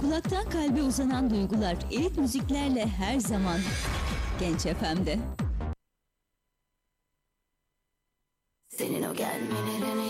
Kulaktan kalbe uzanan duygular elit müziklerle her zaman Genç FM'de. Senin o gelmelerini